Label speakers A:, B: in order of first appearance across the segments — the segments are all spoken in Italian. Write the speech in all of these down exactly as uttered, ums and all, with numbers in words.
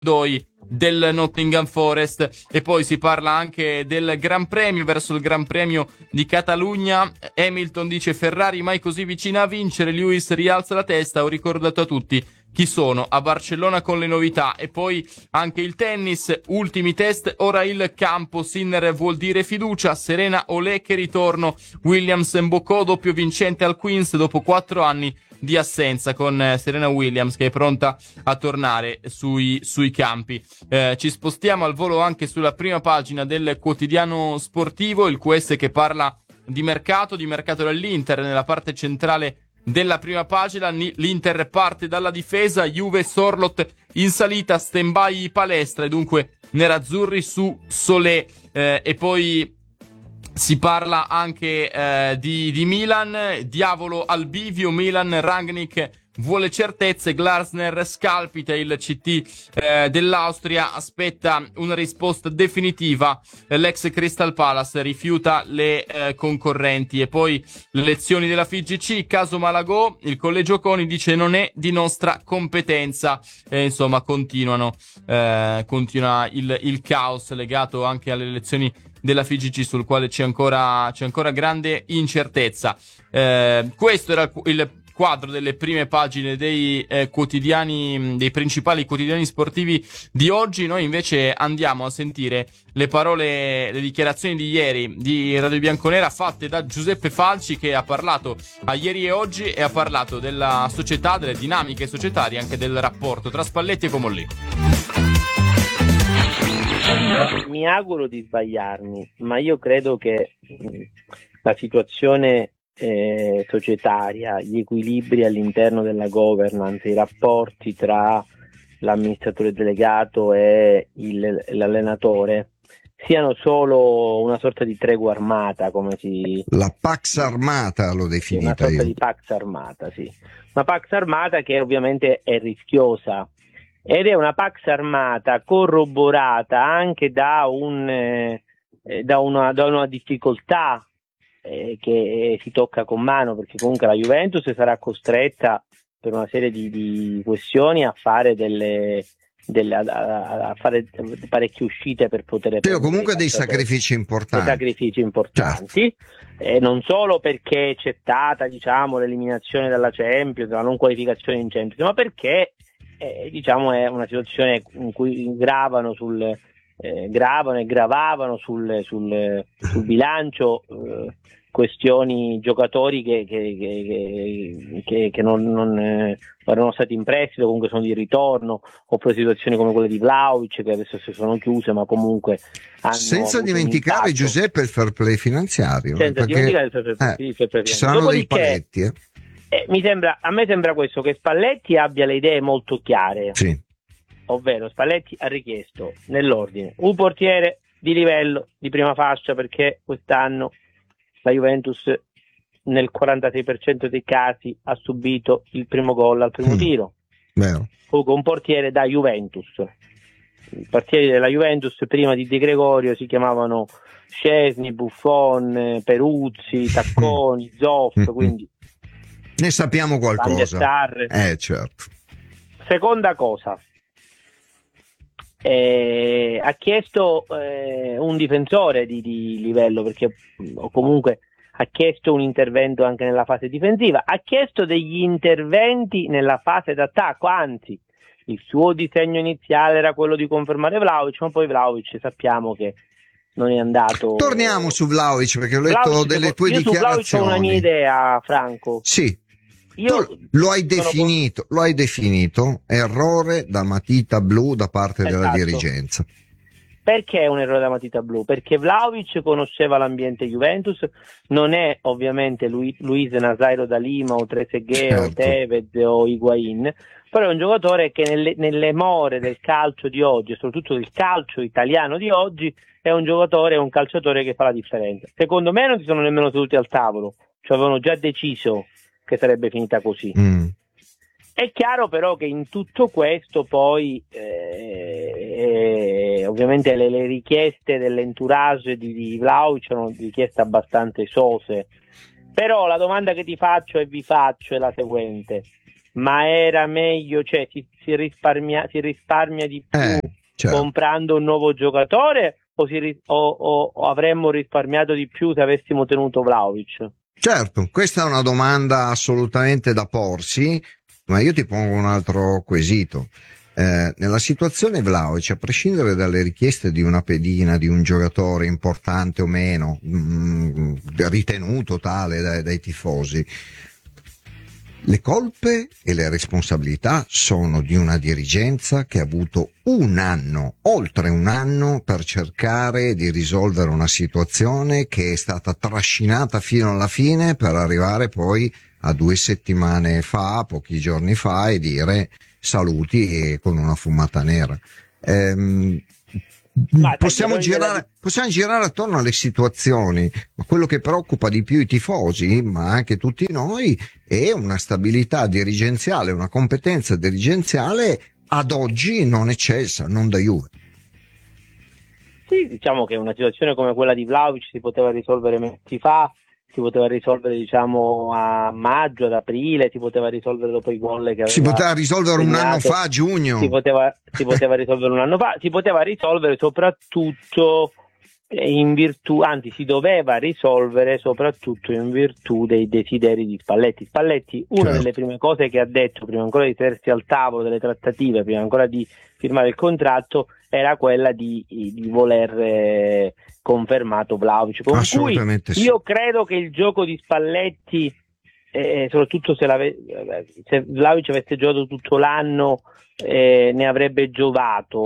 A: del Nottingham Forest. E poi si parla anche del Gran Premio, verso il Gran Premio di Catalogna. Hamilton dice: Ferrari mai così vicina a vincere, Lewis rialza la testa, ho ricordato a tutti chi sono a Barcellona con le novità. E poi anche il tennis, ultimi test, ora il campo, Sinner vuol dire fiducia, Serena Olè che ritorno, Williams imboccò doppio vincente al Queens dopo quattro anni di assenza, con Serena Williams che è pronta a tornare sui, sui campi. Eh, ci spostiamo al volo anche sulla prima pagina del quotidiano sportivo, il Q S che parla di mercato, di mercato dell'Inter nella parte centrale della prima pagina. L'Inter parte dalla difesa, Juve Sorloth in salita, stand-by palestra e dunque nerazzurri su Solé. Eh, e poi si parla anche eh, di, di Milan, diavolo al bivio, Milan, Rangnick vuole certezze, Glasner scalpita, il C T eh, dell'Austria aspetta una risposta definitiva, l'ex Crystal Palace rifiuta le eh, concorrenti. E poi le lezioni della F I G C, caso Malagò, il collegio CONI dice non è di nostra competenza. E insomma continuano eh, continua il, il caos legato anche alle elezioni della F I G C, sul quale c'è ancora c'è ancora grande incertezza. Eh, questo era il quadro delle prime pagine dei eh, quotidiani, dei principali quotidiani sportivi di oggi. Noi invece andiamo a sentire le parole, le dichiarazioni di ieri di Radio Bianconera fatte da Giuseppe Falci, che ha parlato a ieri e oggi e ha parlato della società, delle dinamiche societarie, anche del rapporto tra Spalletti e Comolli.
B: Mi auguro di sbagliarmi, ma io credo che la situazione eh, societaria, gli equilibri all'interno della governance, i rapporti tra l'amministratore delegato e il, l'allenatore siano solo una sorta di tregua armata, come si...
C: La Pax Armata l'ho definita
B: una sorta
C: io.
B: di Pax Armata, sì. Una Pax Armata che ovviamente è rischiosa. Ed è una Pax Armata corroborata anche da, un, eh, da, una, da una difficoltà eh, che si tocca con mano, perché comunque la Juventus sarà costretta per una serie di, di questioni a fare delle, delle a, a fare parecchie uscite per poter
C: Sì, comunque dei sacrifici importanti,
B: dei sacrifici importanti. Certo. E non solo perché c'è stata, diciamo, l'eliminazione dalla Champions, la non qualificazione in Champions, ma perché Eh, diciamo è una situazione in cui gravano sul eh, gravano e gravavano sul, sul, sul bilancio eh, questioni, giocatori che, che, che, che, che non, non eh, erano stati in prestito, comunque sono di ritorno, oppure situazioni come quelle di Vlahovic che adesso si sono chiuse, ma comunque hanno
C: senza dimenticare, Giuseppe, il fair play finanziario,
B: senza
C: perché,
B: dimenticare il fair play,
C: eh,
B: il fair play
C: ci saranno dei paletti eh.
B: Eh, mi sembra, a me sembra questo, che Spalletti abbia le idee molto chiare,
C: sì.
B: Ovvero Spalletti ha richiesto nell'ordine un portiere di livello di prima fascia, perché quest'anno la Juventus nel quarantasei per cento dei casi ha subito il primo gol al primo mm. tiro.
C: Vero.
B: Comunque un portiere da Juventus. I portieri della Juventus prima di De Gregorio si chiamavano Szczesny, Buffon, Peruzzi, Tacconi, Zoff, mm. quindi
C: ne sappiamo qualcosa. Eh, certo.
B: Seconda cosa, eh, ha chiesto eh, un difensore di, di livello, perché o comunque ha chiesto un intervento anche nella fase difensiva, ha chiesto degli interventi nella fase d'attacco, anzi il suo disegno iniziale era quello di confermare Vlahovic, ma poi Vlahovic sappiamo che non è andato.
C: Torniamo su Vlahovic, perché ho letto
B: Vlahovic,
C: delle tue
B: io
C: dichiarazioni.
B: Su Vlahovic ho una mia idea, Franco.
C: Sì.
B: Io
C: tu lo hai definito, con... lo hai definito errore da matita blu da parte esatto. della dirigenza.
B: Perché è un errore da matita blu? Perché Vlahovic conosceva l'ambiente Juventus, non è ovviamente Lu- Luis Nazairo da Lima o Trezeguet certo. o Tevez o Higuain, però è un giocatore che nelle, nelle more del calcio di oggi, soprattutto del calcio italiano di oggi, è un giocatore, è un calciatore che fa la differenza. Secondo me non si sono nemmeno seduti al tavolo, cioè avevano già deciso che sarebbe finita così. Mm. È chiaro però che in tutto questo poi eh, eh, ovviamente le, le richieste dell'entourage di, di Vlahovic sono richieste abbastanza esose, però la domanda che ti faccio e vi faccio è la seguente: ma era meglio, cioè si, si, risparmia, si risparmia di più
C: eh, certo.
B: comprando un nuovo giocatore o, si, o, o, o avremmo risparmiato di più se avessimo tenuto Vlahovic?
C: Certo, questa è una domanda assolutamente da porsi, ma io ti pongo un altro quesito. Eh, nella situazione Vlahovic, a prescindere dalle richieste di una pedina di un giocatore importante o meno, mh, ritenuto tale dai, dai tifosi, le colpe e le responsabilità sono di una dirigenza che ha avuto un anno, oltre un anno, per cercare di risolvere una situazione che è stata trascinata fino alla fine per arrivare poi a due settimane fa, pochi giorni fa, e dire saluti e con una fumata nera. Ehm, possiamo girare, possiamo girare attorno alle situazioni, ma quello che preoccupa di più i tifosi, ma anche tutti noi, è una stabilità dirigenziale, una competenza dirigenziale ad oggi non eccelsa, non da Juve.
B: Sì, diciamo che una situazione come quella di Vlahovic si poteva risolvere mesi fa, si poteva risolvere diciamo a maggio, ad aprile, si poteva risolvere dopo i gol che aveva
C: si poteva risolvere segnato. Un anno fa, a giugno,
B: si poteva, si poteva risolvere un anno fa, si poteva risolvere soprattutto in virtù, anzi si doveva risolvere soprattutto in virtù dei desideri di Spalletti. Spalletti, una
C: certo.
B: delle prime cose che ha detto prima ancora di sedersi al tavolo delle trattative, prima ancora di firmare il contratto, era quella di, di voler eh, confermato Vlahovic, con cui
C: sì.
B: Io credo che il gioco di Spalletti, eh, soprattutto se, se Vlahovic avesse giocato tutto l'anno, eh, ne avrebbe giovato.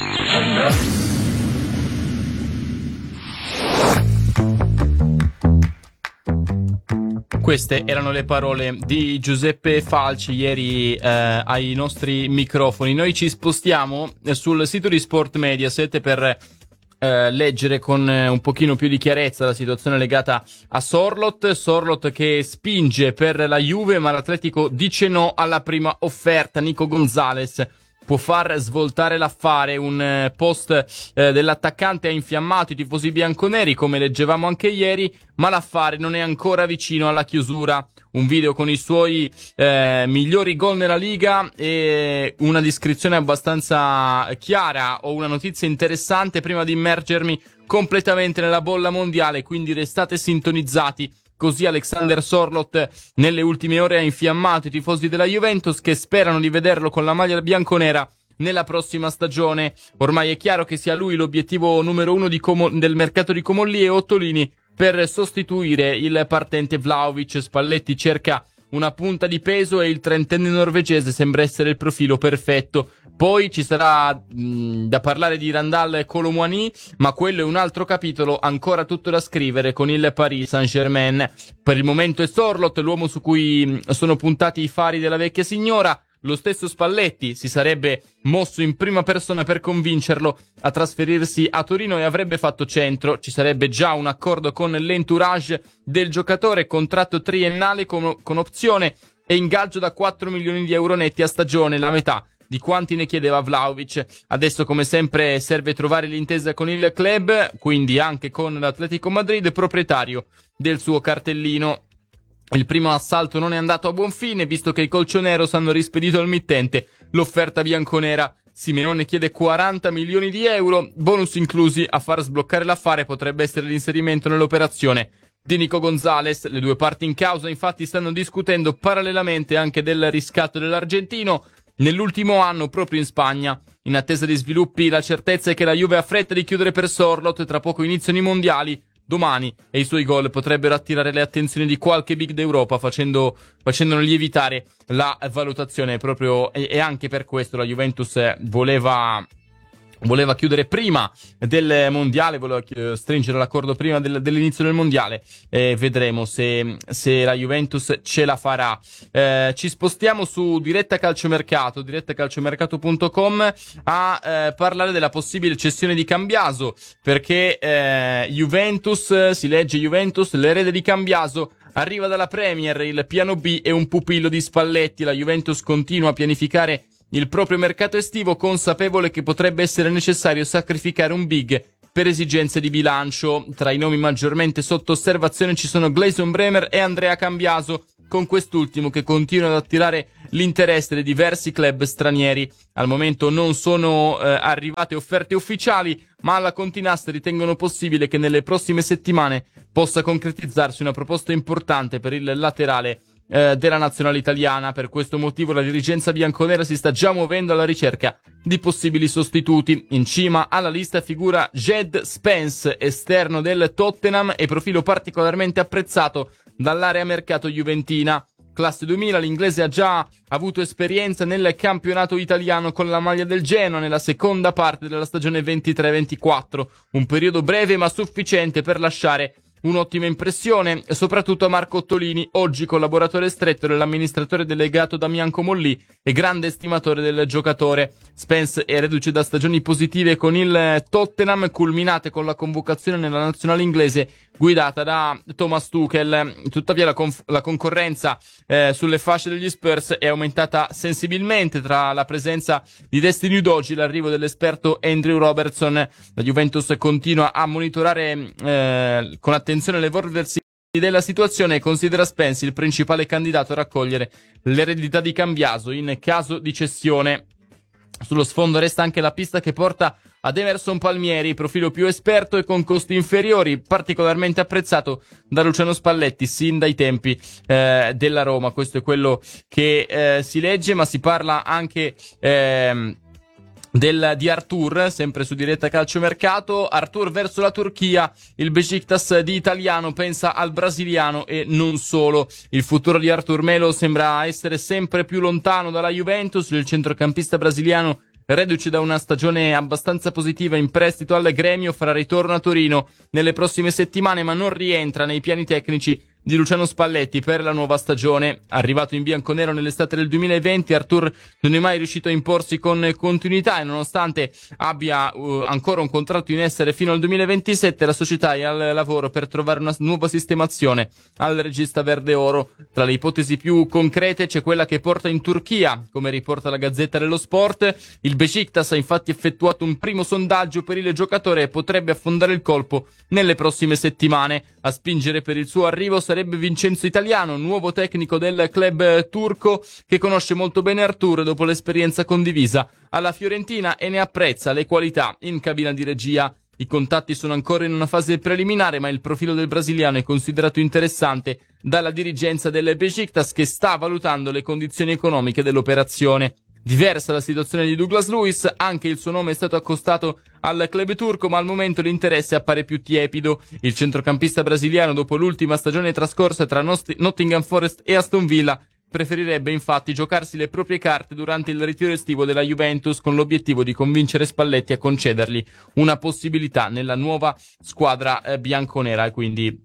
A: Queste erano le parole di Giuseppe Falci ieri eh, ai nostri microfoni. Noi ci spostiamo sul sito di Sport Mediaset per eh, leggere con eh, un pochino più di chiarezza la situazione legata a Sorloth. Sorloth che spinge per la Juve, ma l'Atletico dice no alla prima offerta. Nico Gonzalez può far svoltare l'affare. Un eh, post eh, dell'attaccante ha infiammato i tifosi bianconeri, come leggevamo anche ieri, ma l'affare non è ancora vicino alla chiusura. Un video con i suoi eh, migliori gol nella Liga e una descrizione abbastanza chiara o una notizia interessante prima di immergermi completamente nella bolla mondiale, quindi restate sintonizzati. Così Alexander Sorloth nelle ultime ore ha infiammato i tifosi della Juventus che sperano di vederlo con la maglia bianconera nella prossima stagione. Ormai è chiaro che sia lui l'obiettivo numero uno di Como- del mercato di Comolli e Ottolini per sostituire il partente Vlahovic. Spalletti cerca una punta di peso e il trentenne norvegese sembra essere il profilo perfetto. Poi ci sarà mh, da parlare di Randal Colomouani, ma quello è un altro capitolo, ancora tutto da scrivere con il Paris Saint-Germain. Per il momento è Sorloth l'uomo su cui mh, sono puntati i fari della vecchia signora. Lo stesso Spalletti si sarebbe mosso in prima persona per convincerlo a trasferirsi a Torino e avrebbe fatto centro. Ci sarebbe già un accordo con l'entourage del giocatore, contratto triennale con, con opzione e ingaggio da quattro milioni di euro netti a stagione, la metà di quanti ne chiedeva Vlahovic. Adesso, come sempre, serve trovare l'intesa con il club, quindi anche con l'Atletico Madrid, proprietario del suo cartellino. Il primo assalto non è andato a buon fine, visto che i colchoneros hanno rispedito al mittente l'offerta bianconera. Simeone chiede quaranta milioni di euro, bonus inclusi. A far sbloccare l'affare potrebbe essere l'inserimento nell'operazione di Nico Gonzalez. Le due parti in causa infatti stanno discutendo parallelamente anche del riscatto dell'argentino nell'ultimo anno proprio in Spagna. In attesa di sviluppi, la certezza è che la Juve ha fretta di chiudere per Sorloth. Tra poco iniziano i mondiali domani e i suoi gol potrebbero attirare le attenzioni di qualche big d'Europa, facendo facendone lievitare la valutazione proprio. E, e anche per questo la Juventus voleva voleva chiudere prima del mondiale, voleva stringere l'accordo prima del, dell'inizio del mondiale, e vedremo se, se la Juventus ce la farà. Eh, ci spostiamo su Diretta Calciomercato, diretta calciomercato punto com, a eh, parlare della possibile cessione di Cambiaso, perché eh, Juventus, si legge Juventus, l'erede di Cambiaso arriva dalla Premier, il piano B è un pupillo di Spalletti. La Juventus continua a pianificare il proprio mercato estivo, consapevole che potrebbe essere necessario sacrificare un big per esigenze di bilancio. Tra i nomi maggiormente sotto osservazione ci sono Gleison Bremer e Andrea Cambiaso, con quest'ultimo che continua ad attirare l'interesse dei diversi club stranieri. Al momento non sono eh, arrivate offerte ufficiali, ma alla Continast ritengono possibile che nelle prossime settimane possa concretizzarsi una proposta importante per il laterale eh, della nazionale italiana. Per questo motivo la dirigenza bianconera si sta già muovendo alla ricerca di possibili sostituti. In cima alla lista figura Jed Spence, esterno del Tottenham e profilo particolarmente apprezzato dall'area mercato juventina. Classe duemila, l'inglese ha già avuto esperienza nel campionato italiano con la maglia del Genoa nella seconda parte della stagione ventitré ventiquattro, un periodo breve ma sufficiente per lasciare un'ottima impressione, soprattutto a Marco Ottolini, oggi collaboratore stretto dell'amministratore delegato Damian Comolli e grande estimatore del giocatore. Spence è reduce da stagioni positive con il Tottenham, culminate con la convocazione nella nazionale inglese guidata da Thomas Tuchel. Tuttavia la, conf- la concorrenza eh, sulle fasce degli Spurs è aumentata sensibilmente tra la presenza di Destiny Udogie e l'arrivo dell'esperto Andrew Robertson. La Juventus continua a monitorare eh, con attenzione l'evolversi della situazione e considera Spence il principale candidato a raccogliere l'eredità di Cambiaso in caso di cessione. Sullo sfondo resta anche la pista che porta ad Emerson Palmieri, profilo più esperto e con costi inferiori, particolarmente apprezzato da Luciano Spalletti sin dai tempi eh, della Roma. Questo è quello che eh, si legge, ma si parla anche eh, del, di Artur, sempre su Diretta Calciomercato. Artur verso la Turchia, il Beşiktaş di Italiano pensa al brasiliano e non solo. Il futuro di Artur Melo sembra essere sempre più lontano dalla Juventus. Il centrocampista brasiliano, reduce da una stagione abbastanza positiva in prestito al Gremio, farà ritorno a Torino nelle prossime settimane, ma non rientra nei piani tecnici di Luciano Spalletti per la nuova stagione. Arrivato in bianconero nell'estate del duemilaventi, Artur non è mai riuscito a imporsi con continuità e nonostante abbia uh, ancora un contratto in essere fino al duemilaventisette, la società è al lavoro per trovare una nuova sistemazione al regista verde oro. Tra le ipotesi più concrete c'è quella che porta in Turchia, come riporta la Gazzetta dello Sport. Il Beşiktaş ha infatti effettuato un primo sondaggio per il giocatore e potrebbe affondare il colpo nelle prossime settimane. A spingere per il suo arrivo sarebbe Vincenzo Italiano, nuovo tecnico del club turco che conosce molto bene Artur dopo l'esperienza condivisa alla Fiorentina e ne apprezza le qualità in cabina di regia. I contatti sono ancora in una fase preliminare, ma il profilo del brasiliano è considerato interessante dalla dirigenza del Beşiktaş, che sta valutando le condizioni economiche dell'operazione. Diversa la situazione di Douglas Luiz, anche il suo nome è stato accostato al club turco, ma al momento l'interesse appare più tiepido. Il centrocampista brasiliano, dopo l'ultima stagione trascorsa tra Nottingham Forest e Aston Villa, preferirebbe infatti giocarsi le proprie carte durante il ritiro estivo della Juventus, con l'obiettivo di convincere Spalletti a concedergli una possibilità nella nuova squadra eh, bianconera. Quindi,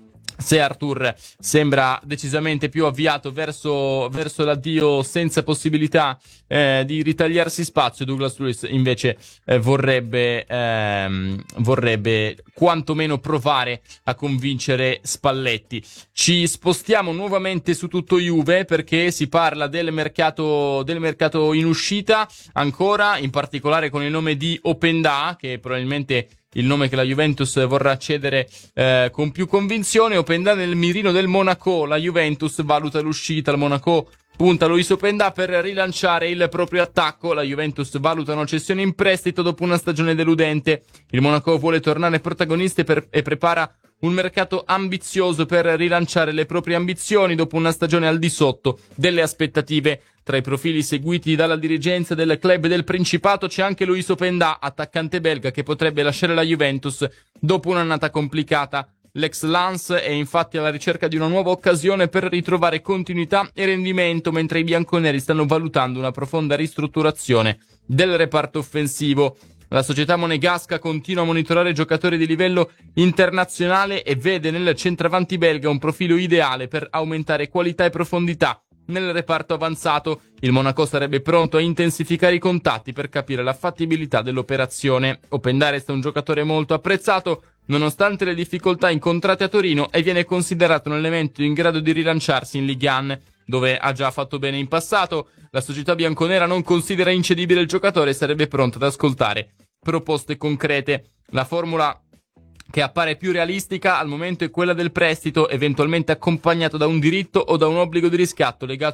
A: se Artur sembra decisamente più avviato verso, verso l'addio senza possibilità eh, di ritagliarsi spazio, Douglas Luiz invece eh, vorrebbe, ehm, vorrebbe quantomeno provare a convincere Spalletti. Ci spostiamo nuovamente su tutto Juve, perché si parla del mercato, del mercato in uscita ancora, in particolare con il nome di Openda, che probabilmente il nome che la Juventus vorrà cedere eh, con più convinzione. Openda nel mirino del Monaco, la Juventus valuta l'uscita, il Monaco punta Luis Openda per rilanciare il proprio attacco, la Juventus valuta una cessione in prestito dopo una stagione deludente. Il Monaco vuole tornare protagonista per, e prepara un mercato ambizioso per rilanciare le proprie ambizioni dopo una stagione al di sotto delle aspettative. Tra i profili seguiti dalla dirigenza del club del Principato c'è anche Luis Openda, attaccante belga che potrebbe lasciare la Juventus dopo un'annata complicata. L'ex Lens è infatti alla ricerca di una nuova occasione per ritrovare continuità e rendimento, mentre i bianconeri stanno valutando una profonda ristrutturazione del reparto offensivo. La società monegasca continua a monitorare giocatori di livello internazionale e vede nel centravanti belga un profilo ideale per aumentare qualità e profondità nel reparto avanzato. Il Monaco sarebbe pronto a intensificare i contatti per capire la fattibilità dell'operazione. Openda resta un giocatore molto apprezzato nonostante le difficoltà incontrate a Torino e viene considerato un elemento in grado di rilanciarsi in Ligue uno, dove ha già fatto bene in passato. La società bianconera non considera incedibile il giocatore e sarebbe pronta ad ascoltare proposte concrete. La formula che appare più realistica al momento è quella del prestito, eventualmente accompagnato da un diritto o da un obbligo di riscatto legato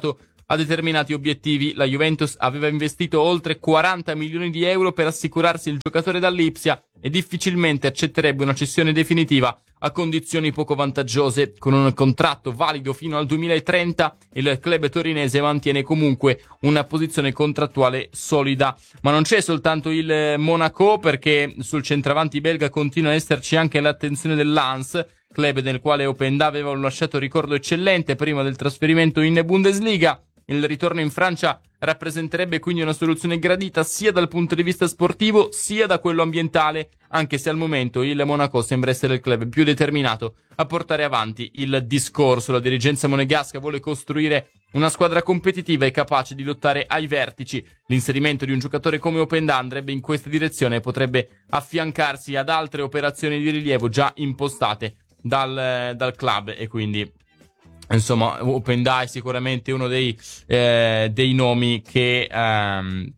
A: a determinati obiettivi. La Juventus aveva investito oltre quaranta milioni di euro per assicurarsi il giocatore dall'Ipsia e difficilmente accetterebbe una cessione definitiva a condizioni poco vantaggiose. Con un contratto valido fino al duemilatrenta, il club torinese mantiene comunque una posizione contrattuale solida. Ma non c'è soltanto il Monaco, perché sul centravanti belga continua ad esserci anche l'attenzione del Lens, club nel quale Openda aveva un lasciato ricordo eccellente prima del trasferimento in Bundesliga. Il ritorno in Francia rappresenterebbe quindi una soluzione gradita sia dal punto di vista sportivo sia da quello ambientale, anche se al momento il Monaco sembra essere il club più determinato a portare avanti il discorso. La dirigenza monegasca vuole costruire una squadra competitiva e capace di lottare ai vertici. L'inserimento di un giocatore come Openda andrebbe in questa direzione e potrebbe affiancarsi ad altre operazioni di rilievo già impostate dal, dal club, e quindi insomma Openda è sicuramente uno dei, eh, dei nomi che, ehm,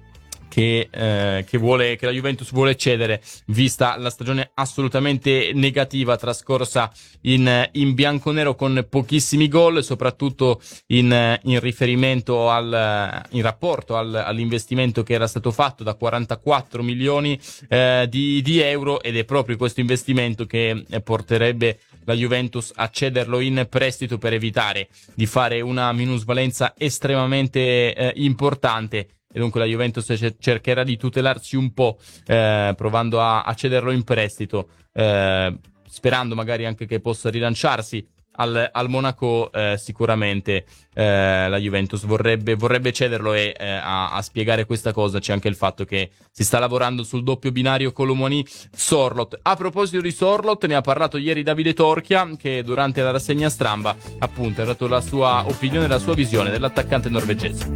A: che, eh, che, vuole, che la Juventus vuole cedere, vista la stagione assolutamente negativa trascorsa in, in bianconero, con pochissimi gol, soprattutto in, in riferimento al, in rapporto al, all'investimento che era stato fatto da quarantaquattro milioni eh, di, di euro, ed è proprio questo investimento che porterebbe la Juventus a cederlo in prestito per evitare di fare una minusvalenza estremamente eh, importante, e dunque la Juventus c- cercherà di tutelarsi un po' eh, provando a, a cederlo in prestito, eh, sperando magari anche che possa rilanciarsi al, al Monaco. Eh, sicuramente eh, la Juventus vorrebbe, vorrebbe cederlo, e eh, a, a spiegare questa cosa c'è anche il fatto che si sta lavorando sul doppio binario Colomani-Sorloth. A proposito di Sorloth, ne ha parlato ieri Davide Torchia, che durante la rassegna stampa appunto ha dato la sua opinione e la sua visione dell'attaccante norvegese.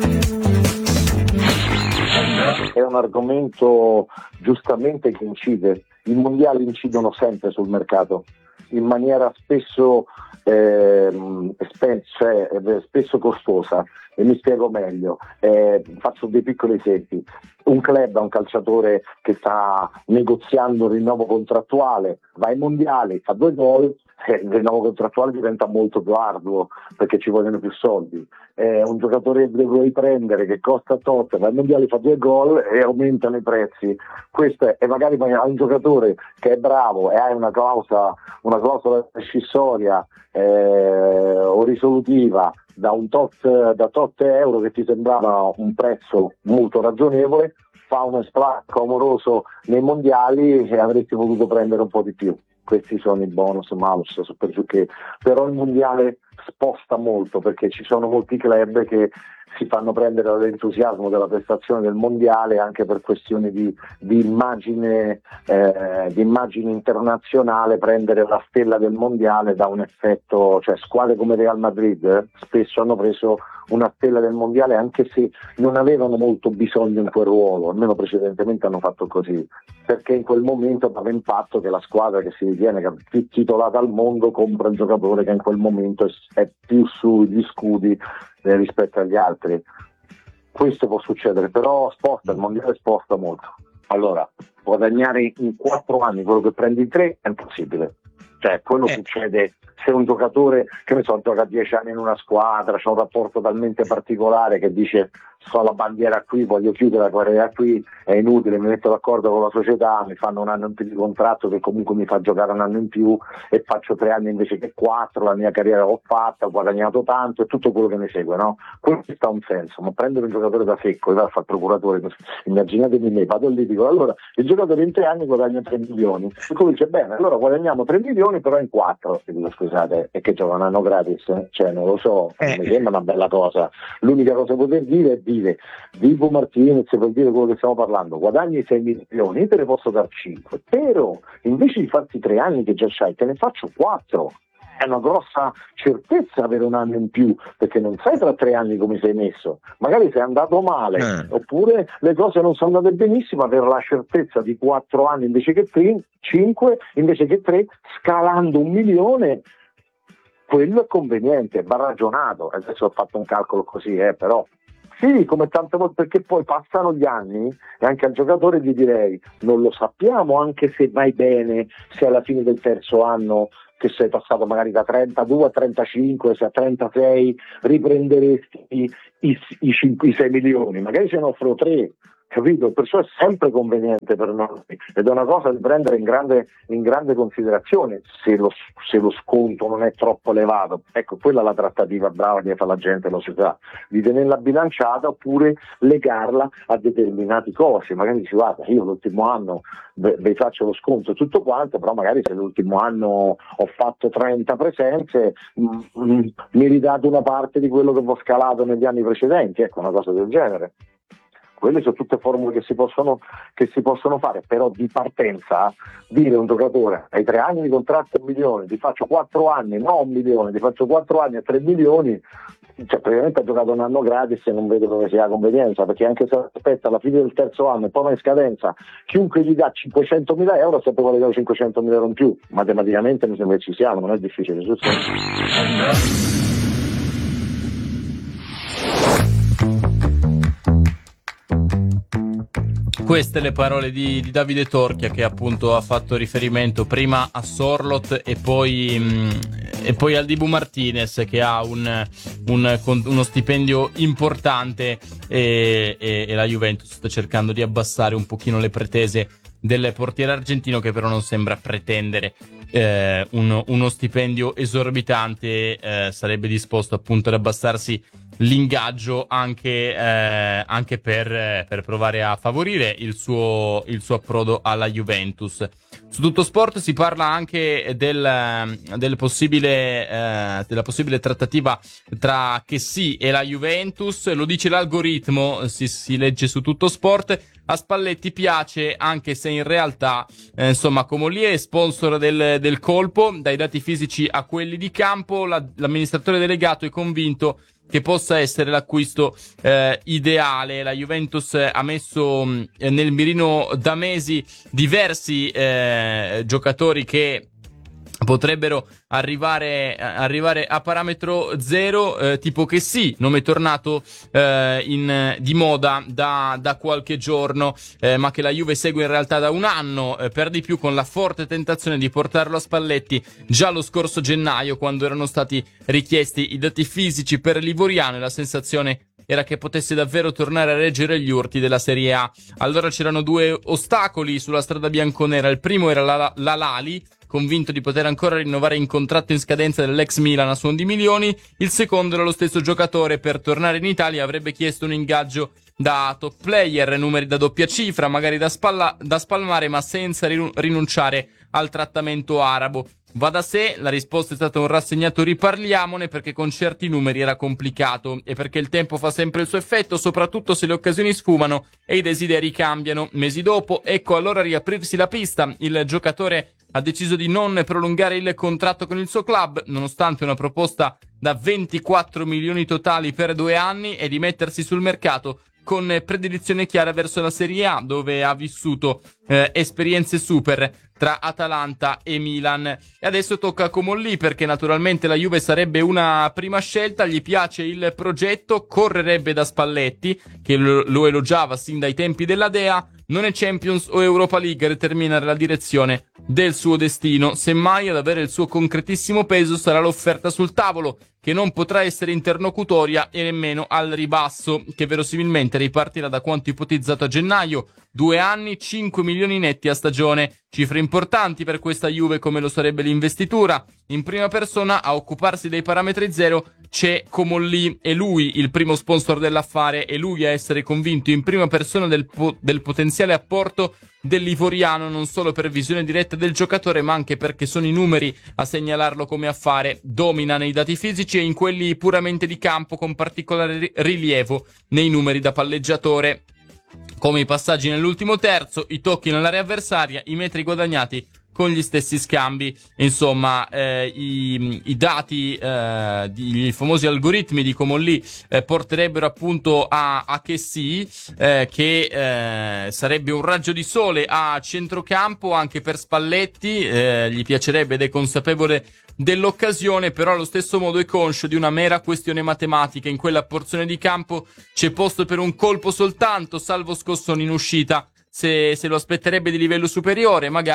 D: È un argomento giustamente che incide. I mondiali incidono sempre sul mercato in maniera spesso eh, spen- cioè, eh, spesso costosa, e mi spiego meglio. Eh, faccio dei piccoli esempi. Un club ha un calciatore che sta negoziando un rinnovo contrattuale, va ai mondiali, fa due gol, eh, il rinnovo contrattuale diventa molto più arduo perché ci vogliono più soldi. Eh, un giocatore che vuoi prendere che costa tot, va ai mondiali, fa due gol e aumentano i prezzi. Questo è, e magari ha un giocatore che è bravo e hai una clausola, una clausola rescissoria eh, o risolutiva da un tot, da tot euro che ti sembrava un prezzo molto ragionevole, fa uno splacco amoroso nei mondiali e avresti potuto prendere un po' di più. Questi sono i bonus, malus, super giù, che però il mondiale sposta molto, perché ci sono molti club che si fanno prendere dall'entusiasmo della prestazione del mondiale anche per questioni di, di immagine eh, di immagine internazionale. Prendere la stella del mondiale da un effetto, cioè squadre come Real Madrid eh, spesso hanno preso una stella del mondiale anche se non avevano molto bisogno in quel ruolo, almeno precedentemente hanno fatto così, perché in quel momento dava impatto che la squadra che si ritiene più titolata al mondo compra il giocatore che in quel momento è più sugli scudi eh, rispetto agli altri. Questo può succedere, però sposta, il mondiale sposta molto. Allora, guadagnare in quattro anni quello che prendi in tre è impossibile. Cioè, quello eh. succede se un giocatore, che ne so, gioca dieci anni in una squadra, c'è un rapporto talmente particolare che dice sto la bandiera qui, voglio chiudere la carriera qui, è inutile, mi metto d'accordo con la società, mi fanno un anno in più di contratto che comunque mi fa giocare un anno in più e faccio tre anni invece che quattro, la mia carriera l'ho fatta, ho guadagnato tanto e tutto quello che ne segue, no? Questo ha un senso, ma prendere un giocatore da secco e va a fare il procuratore, immaginatevi me, vado lì e dico allora il giocatore in tre anni guadagna tre milioni, e come dice bene, allora guadagniamo tre milioni però in quattro, e dico scusate, e che gioca un anno gratis? Cioè non lo so, non mi sembra una bella cosa. L'unica cosa che poter dire è dire Divo Martinez, per dire quello che stiamo parlando, guadagni sei milioni, io te ne posso dar cinque, però invece di farti tre anni che già c'hai, te ne faccio quattro. È una grossa certezza avere un anno in più, perché non sai tra tre anni come sei messo, magari sei andato male eh. oppure le cose non sono andate benissimo, avere la certezza di quattro anni invece che tre, cinque invece che tre, scalando un milione, quello è conveniente, va ragionato. Adesso ho fatto un calcolo così, eh, però sì, come tante volte, perché poi passano gli anni e anche al giocatore gli direi non lo sappiamo, anche se vai bene, se alla fine del terzo anno che sei passato magari da trentadue a trentacinque, se a trentasei riprenderesti i, i, i, cinque, i sei milioni, magari se ne offro tre, capito? Perciò è sempre conveniente per noi ed è una cosa da prendere in grande, in grande considerazione se lo, se lo sconto non è troppo elevato. Ecco, quella è la trattativa brava che fa la gente, lo si sa, di tenerla bilanciata oppure legarla a determinati costi. Magari dici guarda, io l'ultimo anno vi faccio lo sconto e tutto quanto, però magari se l'ultimo anno ho fatto trenta presenze mh, mh, mi ridate una parte di quello che ho scalato negli anni precedenti, ecco, una cosa del genere. Quelle sono tutte formule che si possono, che si possono fare, però di partenza dire a un giocatore hai tre anni di contratto a un milione, ti faccio quattro anni, no un milione, ti faccio quattro anni a tre milioni, cioè praticamente ha giocato un anno gratis e non vedo dove sia la convenienza, perché anche se aspetta alla fine del terzo anno e poi va in scadenza, chiunque gli dà cinquecentomila euro sempre vuole dare cinquecentomila euro in più, matematicamente mi sembra che ci siamo, non è difficile, giusto?
A: Queste le parole di, di Davide Torchia, che appunto ha fatto riferimento prima a Sorloth e poi, mh, e poi al Dibu Martinez, che ha un, un, uno stipendio importante e, e, e la Juventus sta cercando di abbassare un pochino le pretese del portiere argentino, che però non sembra pretendere eh, uno, uno stipendio esorbitante, eh, sarebbe disposto appunto ad abbassarsi l'ingaggio anche, eh, anche per, per provare a favorire il suo, il suo approdo alla Juventus. Su Tutto Sport si parla anche del, del possibile, eh, della possibile trattativa tra Chessy e la Juventus. Lo dice l'algoritmo, si, si legge su Tutto Sport. A Spalletti piace, anche se in realtà eh, insomma Comolli è sponsor del, del colpo, dai dati fisici a quelli di campo. La, l'amministratore delegato è convinto che possa essere l'acquisto eh, ideale. La Juventus ha messo mh, nel mirino da mesi diversi eh, giocatori che potrebbero arrivare arrivare a parametro zero, eh, tipo Chessy, nome tornato eh, in, di moda da, da qualche giorno, eh, ma che la Juve segue in realtà da un anno, eh, per di più con la forte tentazione di portarlo a Spalletti già lo scorso gennaio, quando erano stati richiesti i dati fisici per l'Ivoriano, e la sensazione era che potesse davvero tornare a reggere gli urti della Serie A. Allora c'erano due ostacoli sulla strada bianconera. Il primo era la, la Lali, convinto di poter ancora rinnovare in contratto in scadenza dell'ex Milan a suon di milioni. Il secondo era lo stesso giocatore, per tornare in Italia avrebbe chiesto un ingaggio da top player, numeri da doppia cifra, magari da, spalla, da spalmare, ma senza rinunciare al trattamento arabo. Va da sé, la risposta è stata un rassegnato riparliamone, perché con certi numeri era complicato e perché il tempo fa sempre il suo effetto, soprattutto se le occasioni sfumano e i desideri cambiano. Mesi dopo, ecco allora riaprirsi la pista. Il giocatore ha deciso di non prolungare il contratto con il suo club, nonostante una proposta da ventiquattro milioni totali per due anni, e di mettersi sul mercato con predilezione chiara verso la Serie A, dove ha vissuto eh, esperienze super tra Atalanta e Milan. E adesso tocca a Comolli, perché naturalmente la Juve sarebbe una prima scelta, gli piace il progetto, correrebbe da Spalletti, che lo, lo elogiava sin dai tempi della Dea. Non è Champions o Europa League a determinare la direzione del suo destino, semmai ad avere il suo concretissimo peso sarà l'offerta sul tavolo, che non potrà essere interlocutoria e nemmeno al ribasso, che verosimilmente ripartirà da quanto ipotizzato a gennaio. Due anni, cinque milioni netti a stagione, cifre importanti per questa Juve, come lo sarebbe l'investitura. In prima persona a occuparsi dei parametri zero c'è Comolli, e lui il primo sponsor dell'affare, e lui a essere convinto in prima persona del, po- del potenziale apporto dell'Ivoriano, non solo per visione diretta del giocatore, ma anche perché sono i numeri a segnalarlo come affare. Domina nei dati fisici e in quelli puramente di campo, con particolare rilievo nei numeri da palleggiatore, come i passaggi nell'ultimo terzo, i tocchi nell'area avversaria, i metri guadagnati con gli stessi scambi. Insomma, eh, i, i dati, eh, di, i famosi algoritmi di Comolli eh, porterebbero appunto a, a Chessy, eh, che eh, sarebbe un raggio di sole a centrocampo anche per Spalletti. Eh, gli piacerebbe ed è consapevole dell'occasione, però allo stesso modo è conscio di una mera questione matematica. In quella porzione di campo c'è posto per un colpo soltanto, salvo scossoni in uscita. Se, se lo aspetterebbe di livello superiore, magari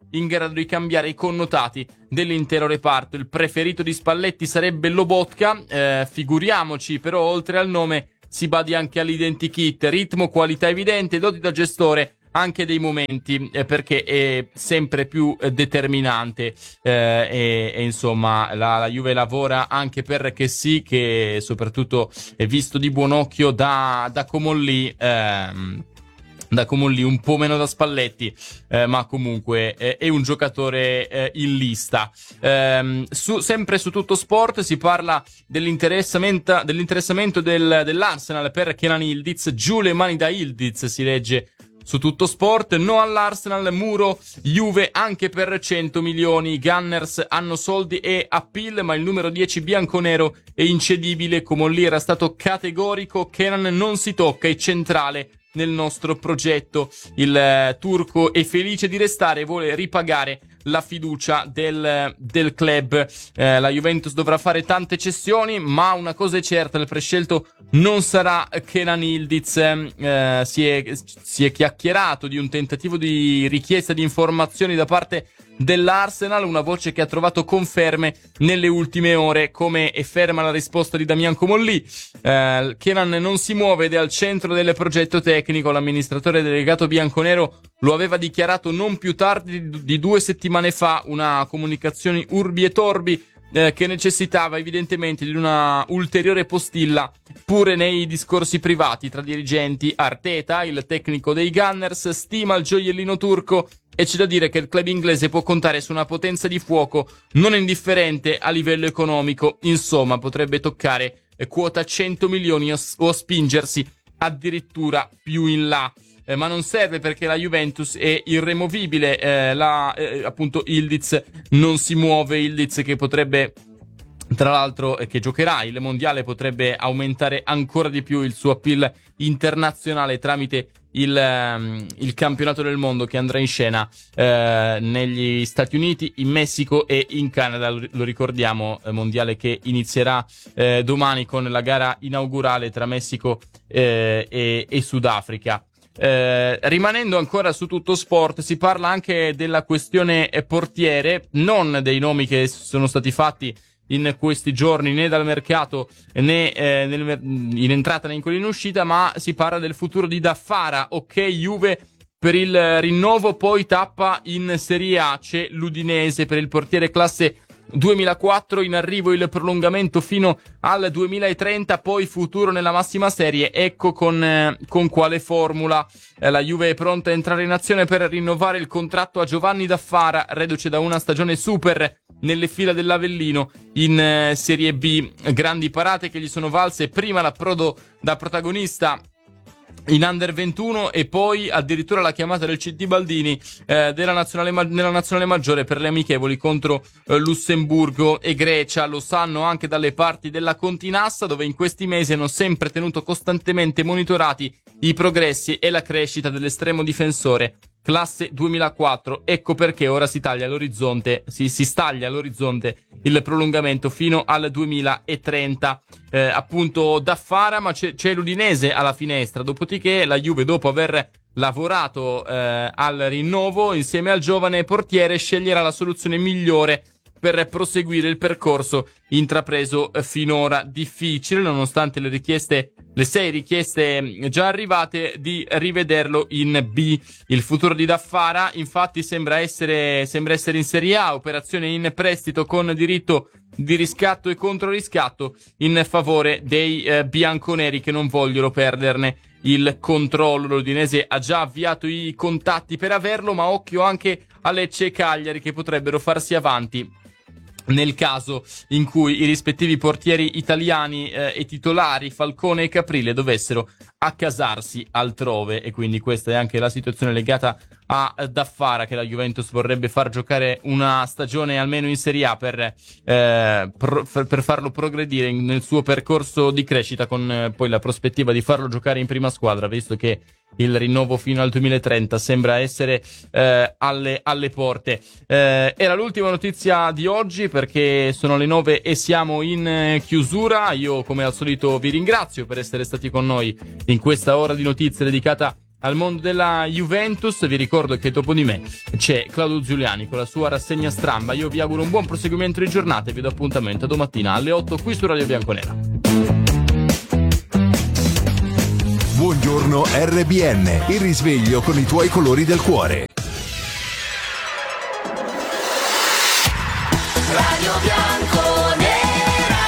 A: in grado di cambiare i connotati dell'intero reparto. Il preferito di Spalletti sarebbe Lobotka, eh, figuriamoci però oltre al nome si badi anche all'identikit, ritmo, qualità evidente, doti da gestore anche dei momenti, eh, perché è sempre più eh, determinante, eh, e, e insomma la, la Juve lavora anche per che sì, che soprattutto è visto di buon occhio da, da Comolli, ehm, da Comolli un po' meno da Spalletti, eh, ma comunque eh, è un giocatore eh, in lista. Ehm, su, sempre su Tutto Sport si parla dell'interessamento, dell'interessamento del, dell'Arsenal per Kenan Yildiz. Giù le mani da Yildiz, si legge su Tutto Sport. No all'Arsenal, muro Juve anche per cento milioni. I Gunners hanno soldi e appeal, ma il numero dieci bianconero è incedibile. Comolli era stato categorico: Kenan non si tocca, è centrale nel nostro progetto. Il eh, turco è felice di restare e vuole ripagare la fiducia del, del club. Eh, la Juventus dovrà fare tante cessioni, ma una cosa è certa: il prescelto non sarà Kenan Yildiz. Eh, si è, si è chiacchierato di un tentativo di richiesta di informazioni da parte dell'Arsenal, una voce che ha trovato conferme nelle ultime ore. Come è ferma la risposta di Damian Comolli, eh, Kenan non si muove ed è al centro del progetto tecnico. L'amministratore delegato bianconero lo aveva dichiarato non più tardi di, di due settimane fa, una comunicazione urbi e torbi eh, che necessitava evidentemente di una ulteriore postilla pure nei discorsi privati tra dirigenti. Arteta, il tecnico dei Gunners, stima il gioiellino turco e c'è da dire che il club inglese può contare su una potenza di fuoco non indifferente a livello economico. Insomma, potrebbe toccare quota cento milioni o, o spingersi addirittura più in là. Eh, ma non serve, perché la Juventus è irremovibile. Eh, la, eh, appunto Yildiz non si muove. Yildiz che potrebbe, tra l'altro, eh, che giocherà il mondiale, potrebbe aumentare ancora di più il suo appeal internazionale tramite il, um, il campionato del mondo che andrà in scena eh, negli Stati Uniti, in Messico e in Canada. Lo, lo ricordiamo, eh, mondiale che inizierà eh, domani con la gara inaugurale tra Messico eh, e, e Sudafrica. Eh, rimanendo ancora su Tutto Sport, si parla anche della questione portiere, non dei nomi che sono stati fatti in questi giorni né dal mercato né eh, nel, in entrata né in quello in uscita, ma si parla del futuro di Daffara. Ok Juve per il rinnovo, poi tappa in Serie A, c'è l'Udinese per il portiere classe duemilaquattro, in arrivo il prolungamento fino al duemilatrenta, poi futuro nella massima serie. Ecco con, eh, con quale formula. Eh, la Juve è pronta a entrare in azione per rinnovare il contratto a Giovanni Daffara, reduce da una stagione super nelle fila dell'Avellino in eh, Serie B. Grandi parate che gli sono valse prima l'approdo da protagonista in Under ventuno e poi addirittura la chiamata del C D Baldini eh, della nazionale ma- nella nazionale maggiore per le amichevoli contro eh, Lussemburgo e Grecia. Lo sanno anche dalle parti della Continassa, dove in questi mesi hanno sempre tenuto costantemente monitorati i progressi e la crescita dell'estremo difensore classe duemilaquattro. Ecco perché ora si taglia all'orizzonte, si, si staglia all'orizzonte il prolungamento fino al duemilatrenta. Eh, appunto Daffara, ma c'è, c'è l'Udinese alla finestra. Dopodiché la Juve, dopo aver lavorato eh, al rinnovo insieme al giovane portiere, sceglierà la soluzione migliore per proseguire il percorso intrapreso finora. Difficile, nonostante le richieste, le sei richieste già arrivate, di rivederlo in B. Il futuro di Daffara infatti sembra essere sembra essere in Serie A, operazione in prestito con diritto di riscatto e controriscatto in favore dei eh, bianconeri, che non vogliono perderne il controllo. L'Udinese ha già avviato i contatti per averlo, ma occhio anche a Lecce e Cagliari, che potrebbero farsi avanti nel caso in cui i rispettivi portieri italiani eh, e titolari Falcone e Caprile dovessero accasarsi altrove. E quindi questa è anche la situazione legata a Daffara, che la Juventus vorrebbe far giocare una stagione almeno in Serie A per, eh, pro, per farlo progredire nel suo percorso di crescita, con eh, poi la prospettiva di farlo giocare in prima squadra, visto che il rinnovo fino al duemilatrenta sembra essere eh, alle, alle porte. Eh, era l'ultima notizia di oggi, perché sono le nove e siamo in eh, chiusura. Io come al solito vi ringrazio per essere stati con noi in questa ora di notizie dedicata al mondo della Juventus. Vi ricordo che dopo di me c'è Claudio Giuliani con la sua rassegna stramba. Io vi auguro un buon proseguimento di giornata e vi do appuntamento a domattina alle otto qui su Radio Bianconera.
E: Buongiorno R B N, il risveglio con i tuoi colori del cuore.
F: Radio Bianconera.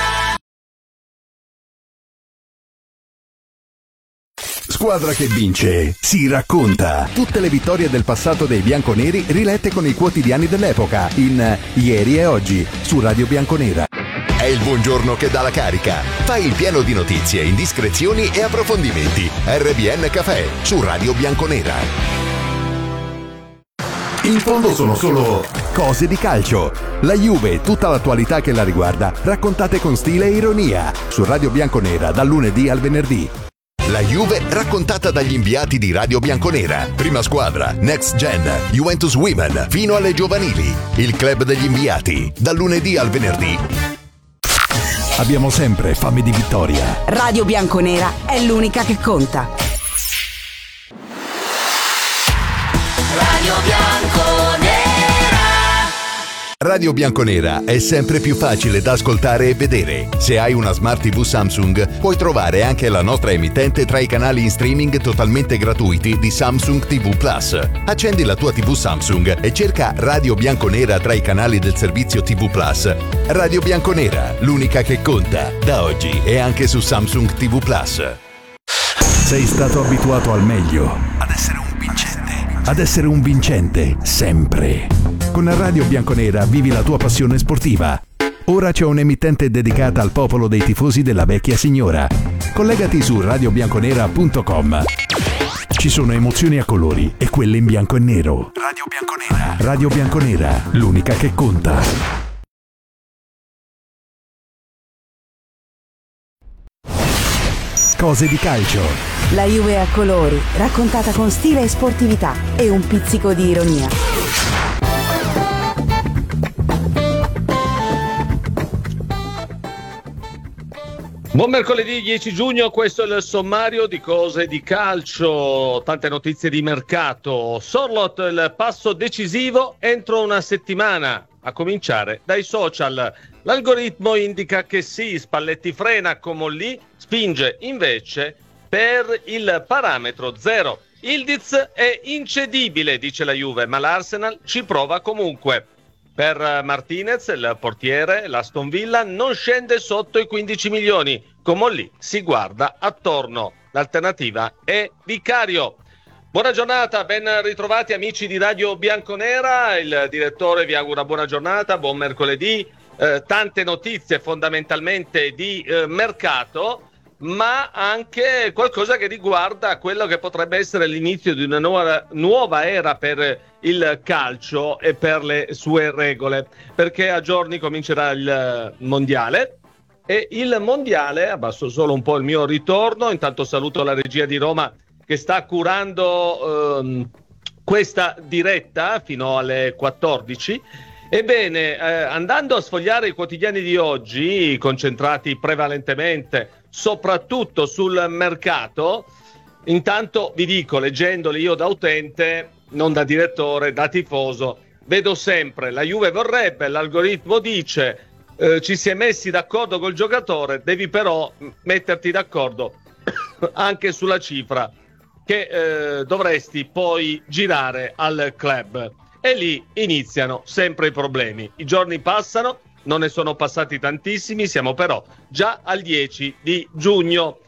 E: Squadra che vince si racconta. Tutte le vittorie del passato dei bianconeri rilette con i quotidiani dell'epoca in Ieri e Oggi su Radio Bianconera.
G: È il buongiorno che dà la carica. Fai il pieno di notizie, indiscrezioni e approfondimenti. R B N Café su Radio Bianconera.
E: In fondo sono solo cose di calcio. La Juve e tutta l'attualità che la riguarda, raccontate con stile e ironia su Radio Bianconera dal lunedì al venerdì.
G: La Juve raccontata dagli inviati di Radio Bianconera. Prima squadra, Next Gen, Juventus Women, fino alle giovanili. Il club degli inviati, dal lunedì al venerdì.
E: Abbiamo sempre fame di vittoria.
H: Radio Bianconera è l'unica che conta.
F: Radio Bianconera.
G: Radio Bianconera è sempre più facile da ascoltare e vedere. Se hai una Smart tivù Samsung, puoi trovare anche la nostra emittente tra i canali in streaming totalmente gratuiti di Samsung tivù Plus. Accendi la tua tivù Samsung e cerca Radio Bianconera tra i canali del servizio tivù Plus. Radio Bianconera, l'unica che conta, da oggi e anche su Samsung tivù Plus.
E: Sei stato abituato al meglio, ad essere un vincente, ad essere un vincente sempre. Con Radio Bianconera vivi la tua passione sportiva. Ora c'è un'emittente dedicata al popolo dei tifosi della vecchia signora. Collegati su radio bianconera punto com. Ci sono emozioni a colori e quelle in bianco e nero. Radio Bianconera. Radio Bianconera, l'unica che conta. Cose di calcio.
H: La Juve a colori, raccontata con stile e sportività e un pizzico di ironia.
I: Buon mercoledì dieci giugno, questo è il sommario di cose di calcio, tante notizie di mercato. Sorloth, il passo decisivo entro una settimana, a cominciare dai social. L'algoritmo indica che sì, Spalletti frena, Comolli spinge invece per il parametro zero. Ildiz è incedibile, dice la Juve, ma l'Arsenal ci prova comunque. Per Martinez, il portiere, l'Aston Villa non scende sotto i quindici milioni. Comolli si guarda attorno. L'alternativa è Vicario. Buona giornata, ben ritrovati amici di Radio Bianconera. Il direttore vi augura buona giornata, buon mercoledì. Eh, tante notizie fondamentalmente di eh, mercato, ma anche qualcosa che riguarda quello che potrebbe essere l'inizio di una nuova, nuova era per il calcio e per le sue regole, perché a giorni comincerà il mondiale e il mondiale, abbasso solo un po' il mio ritorno, intanto saluto la regia di Roma che sta curando ehm, questa diretta fino alle quattordici. Ebbene, eh, andando a sfogliare i quotidiani di oggi, concentrati prevalentemente soprattutto sul mercato, intanto vi dico, leggendoli io da utente, non da direttore, da tifoso, vedo sempre la Juve vorrebbe, l'algoritmo dice, eh, ci si è messi d'accordo col giocatore, devi però metterti d'accordo anche sulla cifra che eh, dovresti poi girare al club. E lì iniziano sempre i problemi. I giorni passano, non ne sono passati tantissimi, siamo però già al dieci di giugno.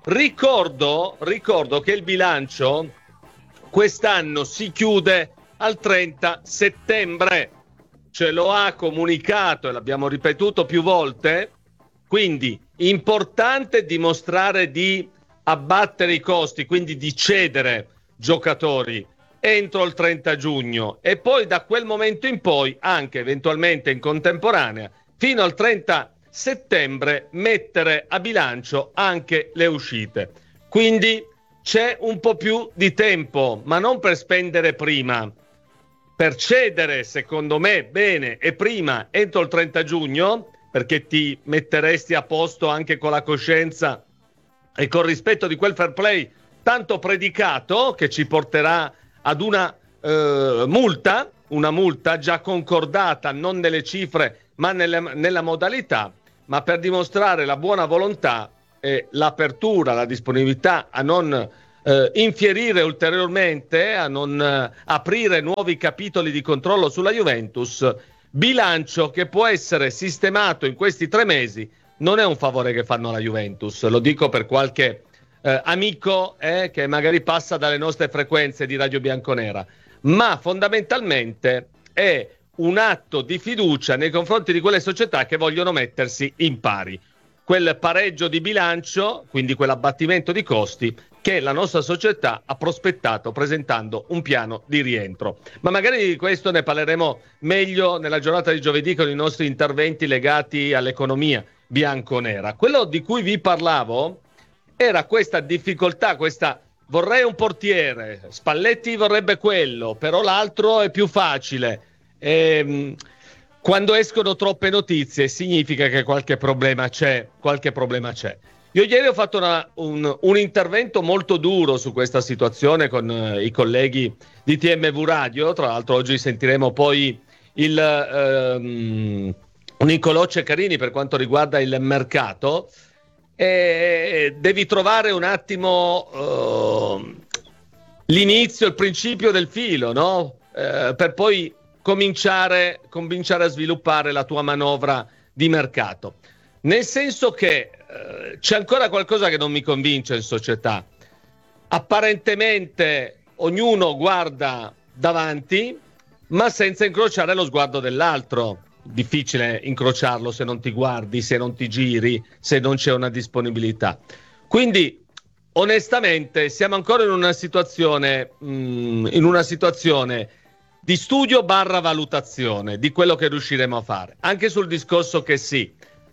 I: Ricordo, ricordo che il bilancio quest'anno si chiude al trenta settembre. Ce lo ha comunicato e l'abbiamo ripetuto più volte. Quindi importante dimostrare di abbattere i costi, quindi di cedere giocatori entro il trenta giugno e poi da quel momento in poi anche eventualmente in contemporanea fino al trenta settembre mettere a bilancio anche le uscite. Quindi c'è un po' più di tempo, ma non per spendere prima, per cedere secondo me bene e prima entro il trenta giugno, perché ti metteresti a posto anche con la coscienza e col rispetto di quel fair play tanto predicato che ci porterà ad una eh, multa, una multa già concordata non nelle cifre ma nelle, nella modalità, ma per dimostrare la buona volontà e l'apertura, la disponibilità a non eh, infierire ulteriormente, a non eh, aprire nuovi capitoli di controllo sulla Juventus. Bilancio che può essere sistemato in questi tre mesi non è un favore che fanno alla Juventus, lo dico per qualche eh, amico eh, che magari passa dalle nostre frequenze di Radio Bianconera, ma fondamentalmente è un atto di fiducia nei confronti di quelle società che vogliono mettersi in pari. Quel pareggio di bilancio, quindi quell'abbattimento di costi che la nostra società ha prospettato presentando un piano di rientro. Ma magari di questo ne parleremo meglio nella giornata di giovedì con i nostri interventi legati all'economia bianconera. Quello di cui vi parlavo era questa difficoltà, questa vorrei un portiere, Spalletti vorrebbe quello, però l'altro è più facile. Ehm, quando escono troppe notizie significa che qualche problema c'è, qualche problema c'è. Io ieri ho fatto una, un, un intervento molto duro su questa situazione con uh, i colleghi di T M V Radio, tra l'altro oggi sentiremo poi il um, Nicolò Ceccarini per quanto riguarda il mercato, e devi trovare un attimo uh, l'inizio, il principio del filo, no? Uh, per poi cominciare, cominciare a sviluppare la tua manovra di mercato. Nel senso che eh, c'è ancora qualcosa che non mi convince in società. Apparentemente ognuno guarda davanti, ma senza incrociare lo sguardo dell'altro. Difficile incrociarlo se non ti guardi, se non ti giri, se non c'è una disponibilità. Quindi, onestamente, siamo ancora in una situazione, mh, in una situazione di studio barra valutazione di quello che riusciremo a fare. Anche sul discorso che sì,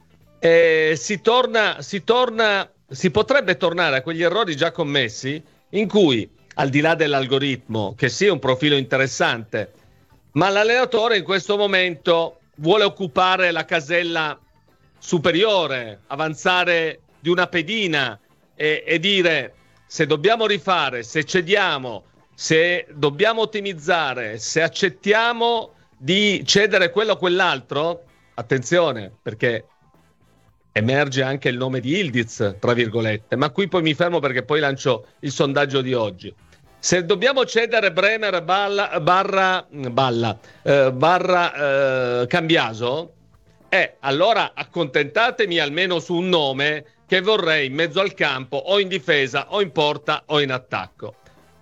I: eh, si torna, si torna, si potrebbe tornare a quegli errori già commessi in cui, al di là dell'algoritmo, che sì è un profilo interessante, ma l'allenatore in questo momento vuole occupare la casella superiore, avanzare di una pedina e, e dire se dobbiamo rifare, se cediamo, se dobbiamo ottimizzare, se accettiamo di cedere quello o quell'altro, attenzione, perché emerge anche il nome di Ildiz, tra virgolette, ma qui poi mi fermo perché poi lancio il sondaggio di oggi. Se dobbiamo cedere Bremer balla, barra, balla, eh, barra eh, Cambiaso, eh, allora accontentatemi almeno su un nome che vorrei in mezzo al campo, o in difesa, o in porta, o in attacco.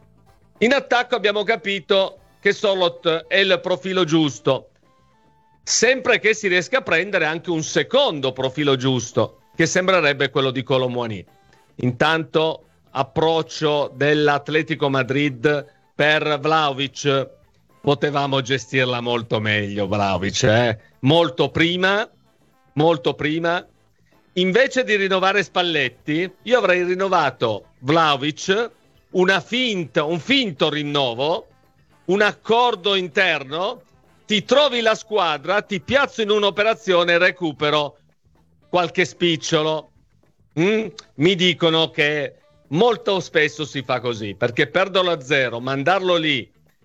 I: In attacco abbiamo capito che Sorloth è il profilo giusto, sempre che si riesca a prendere anche un secondo profilo giusto, che sembrerebbe quello di Kolo Muani. Intanto approccio dell'Atletico Madrid per Vlahovic, potevamo gestirla molto meglio Vlahovic, eh? molto prima, molto prima. Invece di rinnovare Spalletti, io avrei rinnovato Vlahovic, una finta, un finto rinnovo, un accordo interno, ti trovi la squadra, ti piazzo in un'operazione e recupero qualche spicciolo. Mm? Mi dicono che molto spesso si fa così, perché perderlo a zero, mandarlo lì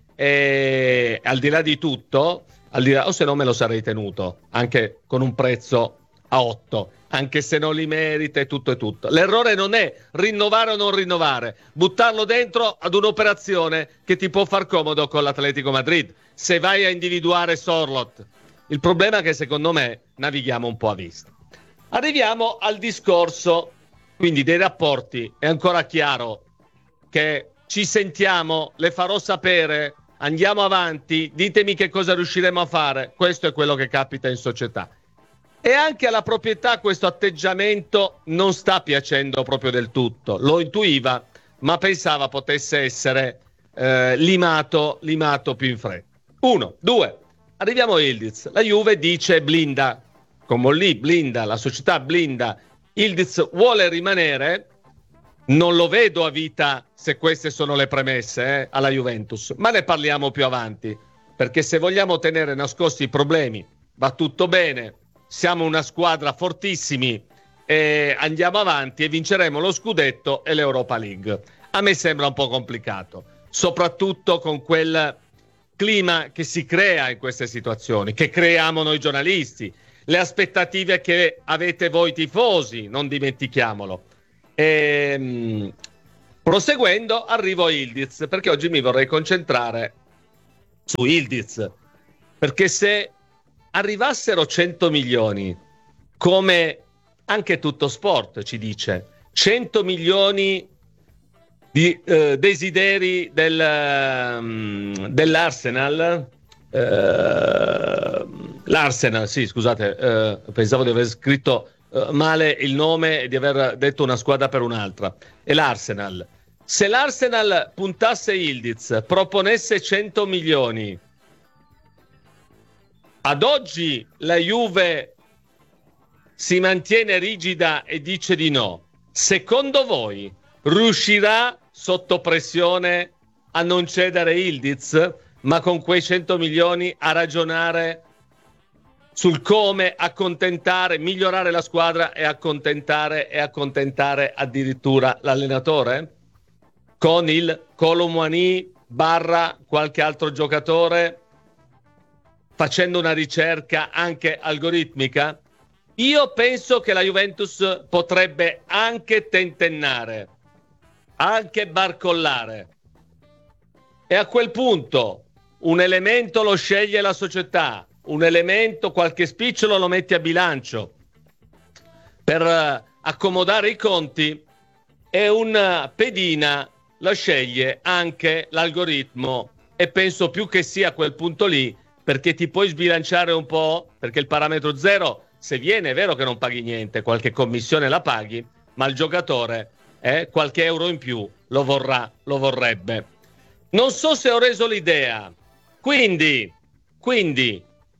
I: e al di là di tutto, al di là, o se no me lo sarei tenuto, anche con un prezzo a otto, anche se non li merita e tutto e tutto. L'errore non è rinnovare o non rinnovare, buttarlo dentro ad un'operazione che ti può far comodo con l'Atletico Madrid, se vai a individuare Sorloth. Il problema è che secondo me navighiamo un po' a vista. Arriviamo al discorso quindi dei rapporti. È ancora chiaro che ci sentiamo, le farò sapere, andiamo avanti, ditemi che cosa riusciremo a fare. Questo è quello che capita in società. E anche alla proprietà questo atteggiamento non sta piacendo proprio del tutto. Lo intuiva, ma pensava potesse essere eh, limato, limato più in fretta. Uno, due, arriviamo a Ildiz. La Juve dice blinda, come lì blinda, la società blinda. Ildiz vuole rimanere, non lo vedo a vita se queste sono le premesse eh, alla Juventus, ma ne parliamo più avanti, perché se vogliamo tenere nascosti i problemi va tutto bene, siamo una squadra fortissimi e andiamo avanti e vinceremo lo scudetto e l'Europa League. a me sembra un po' complicato, soprattutto con quel clima che si crea in queste situazioni, che creiamo noi giornalisti, le aspettative che avete voi tifosi, non dimentichiamolo. E, proseguendo, arrivo a Yıldız, perché oggi mi vorrei concentrare su Yıldız, perché se arrivassero cento milioni, come anche Tutto Sport ci dice, cento milioni di eh, desideri del, um, dell'Arsenal, eh, l'Arsenal, sì, scusate, eh, pensavo di aver scritto eh, male il nome e di aver detto una squadra per un'altra, è l'Arsenal. Se l'Arsenal puntasse Yıldız, proponesse cento milioni, ad oggi la Juve si mantiene rigida e dice di no. Secondo voi riuscirà sotto pressione a non cedere Yıldız, ma con quei cento milioni a ragionare sul come accontentare, migliorare la squadra e accontentare e accontentare addirittura l'allenatore? Con il Kolo Muani barra qualche altro giocatore, facendo una ricerca anche algoritmica? Io penso che la Juventus potrebbe anche tentennare, anche barcollare, e a quel punto un elemento lo sceglie la società, un elemento, qualche spicciolo lo metti a bilancio per uh, accomodare i conti, e una pedina lo sceglie anche l'algoritmo, e penso più che sia a quel punto lì, perché ti puoi sbilanciare un po', perché il parametro zero, se viene, è vero che non paghi niente, qualche commissione la paghi, ma il giocatore eh, qualche euro in più lo vorrà, lo vorrebbe. Non so se ho reso l'idea. Quindi, quindi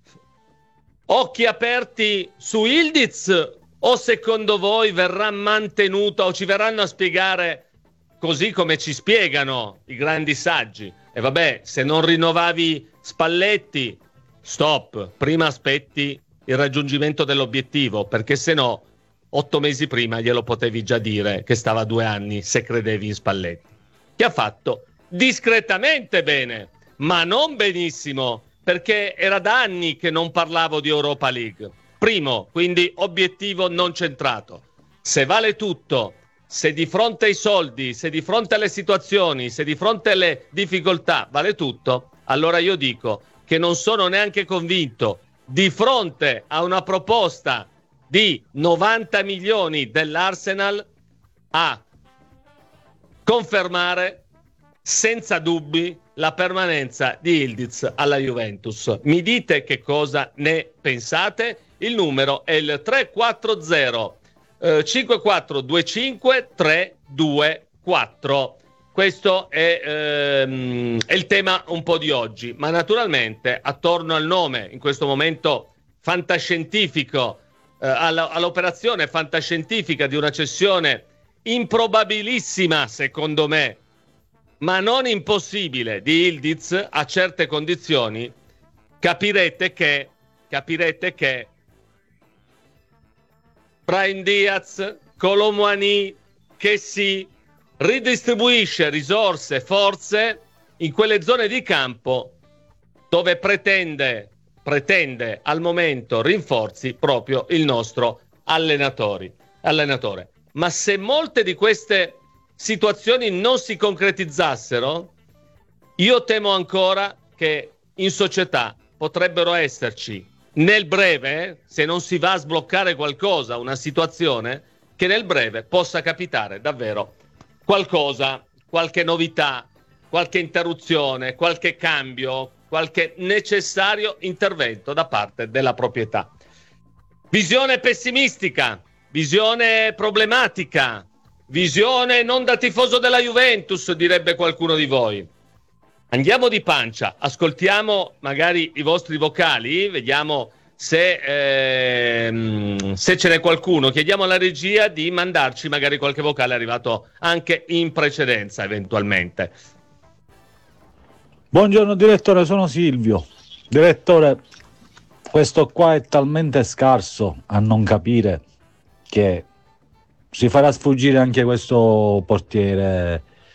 I: occhi aperti su Yıldız, o secondo voi verrà mantenuto, o ci verranno a spiegare così come ci spiegano i grandi saggi? E vabbè, se non rinnovavi Spalletti, stop, prima aspetti il raggiungimento dell'obiettivo, perché se no otto mesi prima glielo potevi già dire che stava a due anni se credevi in Spalletti, che ha fatto discretamente bene, ma non benissimo, perché era da anni che non parlavo di Europa League. Primo, quindi obiettivo non centrato. Se vale tutto, se di fronte ai soldi, se di fronte alle situazioni, se di fronte alle difficoltà vale tutto, allora io dico che non sono neanche convinto, di fronte a una proposta di novanta milioni dell'Arsenal, a confermare senza dubbi la permanenza di Yıldız alla Juventus. Mi dite che cosa ne pensate? Il numero è il tre quattro zero cinque quattro due cinque tre due quattro. Questo è, ehm, è il tema un po' di oggi, ma naturalmente attorno al nome, in questo momento fantascientifico, eh, alla, all'operazione fantascientifica di una cessione improbabilissima, secondo me, ma non impossibile, di Yıldız a certe condizioni, capirete che, capirete che Brahim Diaz, Kolo Muani, che si ridistribuisce risorse, forze in quelle zone di campo dove pretende, pretende al momento rinforzi proprio il nostro allenatori, allenatore. Ma se molte di queste situazioni non si concretizzassero, io temo ancora che in società potrebbero esserci nel breve, se non si va a sbloccare qualcosa, una situazione che nel breve possa capitare davvero qualcosa, qualche novità, qualche interruzione, qualche cambio, qualche necessario intervento da parte della proprietà. Visione pessimistica, visione problematica, visione non da tifoso della Juventus, direbbe qualcuno di voi. Andiamo di pancia, ascoltiamo magari i vostri vocali, vediamo se, ehm, se ce n'è qualcuno. Chiediamo alla regia di mandarci magari qualche vocale arrivato anche in precedenza, eventualmente.
J: Buongiorno direttore, sono Silvio. Direttore, questo qua è talmente scarso a non capire che si farà sfuggire anche questo portiere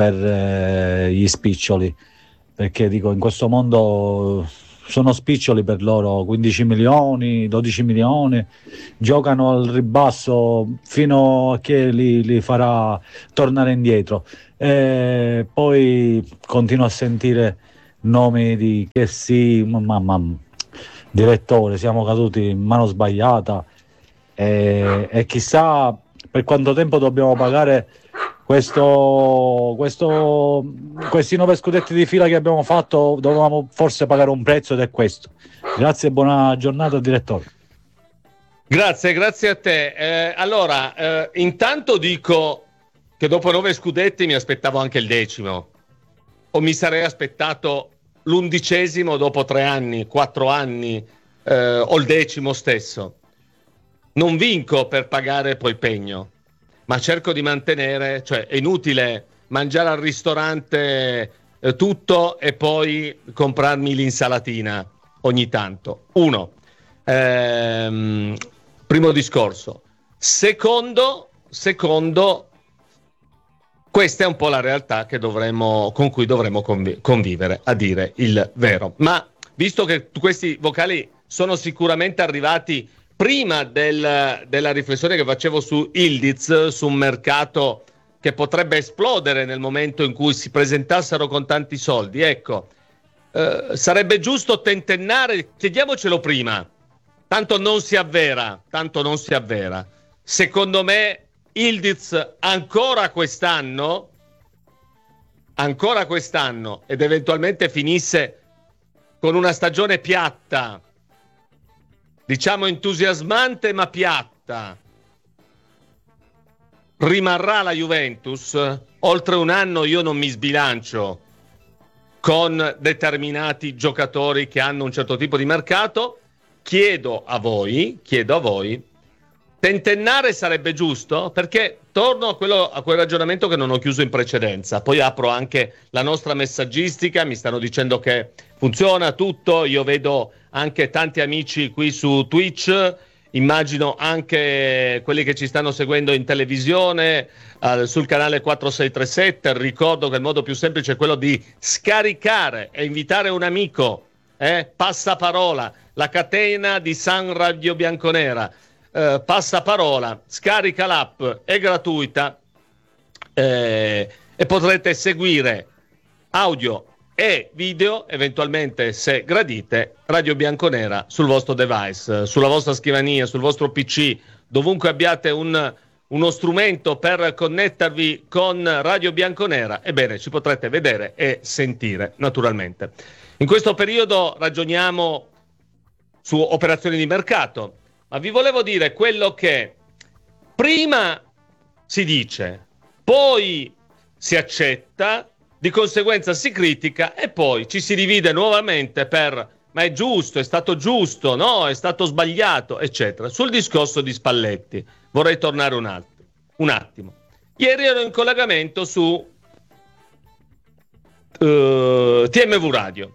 J: per eh, gli spiccioli, perché dico in questo mondo sono spiccioli per loro, quindici milioni, dodici milioni, giocano al ribasso fino a che li, li farà tornare indietro. E poi continuo a sentire nomi di che sì, mamma, direttore, siamo caduti in mano sbagliata, e, e chissà per quanto tempo dobbiamo pagare questo, questo, questi nove scudetti di fila che abbiamo fatto. Dovevamo forse pagare un prezzo, ed è questo. Grazie e buona giornata, direttore.
I: Grazie, grazie a te. Eh, allora, eh, intanto dico che dopo nove scudetti mi aspettavo anche il decimo, o mi sarei aspettato l'undicesimo dopo tre anni, quattro anni, eh, o il decimo stesso. Non vinco per pagare poi pegno, ma cerco di mantenere, cioè è inutile mangiare al ristorante eh, tutto e poi comprarmi l'insalatina ogni tanto. Uno, ehm, primo discorso. Secondo, secondo, questa è un po' la realtà che dovremmo, con cui dovremmo convi- convivere, a dire il vero. Ma visto che questi vocali sono sicuramente arrivati prima del, della riflessione che facevo su Yıldız, su un mercato che potrebbe esplodere nel momento in cui si presentassero con tanti soldi, ecco, eh, sarebbe giusto tentennare, chiediamocelo prima, tanto non si avvera, tanto non si avvera. Secondo me Yıldız ancora quest'anno, ancora quest'anno, ed eventualmente finisse con una stagione piatta, diciamo entusiasmante ma piatta, rimarrà la Juventus. Oltre un anno io non mi sbilancio con determinati giocatori che hanno un certo tipo di mercato. Chiedo a voi, chiedo a voi, tentennare sarebbe giusto? Perché torno a, quello, a quel ragionamento che non ho chiuso in precedenza, poi apro anche la nostra messaggistica, mi stanno dicendo che funziona tutto, io vedo anche tanti amici qui su Twitch, immagino anche quelli che ci stanno seguendo in televisione, eh, sul canale quattro sei tre sette. Ricordo che il modo più semplice è quello di scaricare e invitare un amico, eh, passaparola, la catena di San Radio Bianconera, eh, passaparola, scarica l'app, è gratuita, eh, e potrete seguire audio e video, eventualmente se gradite, Radio Bianconera sul vostro device, sulla vostra scrivania, sul vostro P C, dovunque abbiate un, uno strumento per connettervi con Radio Bianconera, ebbene ci potrete vedere e sentire naturalmente. In questo periodo ragioniamo su operazioni di mercato, ma vi volevo dire quello che prima si dice, poi si accetta, di conseguenza si critica e poi ci si divide nuovamente per ma è giusto, è stato giusto, no, è stato sbagliato, eccetera. Sul discorso di Spalletti vorrei tornare un, altro, un attimo. Ieri ero in collegamento su uh, T M V Radio,